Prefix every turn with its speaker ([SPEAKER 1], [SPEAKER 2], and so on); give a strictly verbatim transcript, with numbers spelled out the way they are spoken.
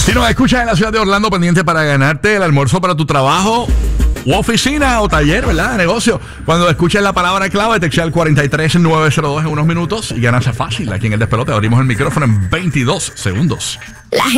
[SPEAKER 1] Si nos escuchas en la ciudad de Orlando, pendiente para ganarte el almuerzo para tu trabajo u oficina o taller, ¿verdad? Negocio. Cuando escuches la palabra clave, textea al cuatro tres nueve cero dos en unos minutos y ganas fácil. Aquí en El Despelote abrimos el micrófono en veintidós segundos.
[SPEAKER 2] La